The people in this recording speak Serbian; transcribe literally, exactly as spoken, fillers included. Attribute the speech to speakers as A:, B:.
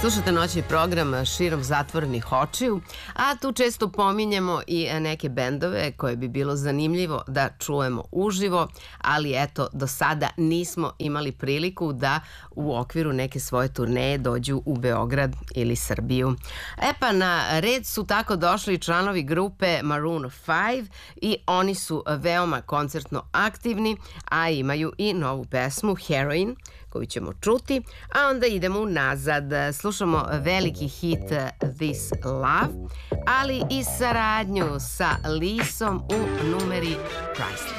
A: Slušate noćni program Širom zatvorenih očiju, a tu često pominjemo i neke bendove koje bi bilo zanimljivo da čujemo uživo, ali eto, do sada nismo imali priliku da u okviru neke svoje turneje dođu u Beograd ili Srbiju. E pa na red su tako došli članovi grupe Maroon five i oni su veoma koncertno aktivni, a imaju i novu pesmu Heroin, koju ćemo čuti, a onda idemo unazad. Slušamo veliki hit This Love, ali i saradnju sa Lisom u numeri Priceless.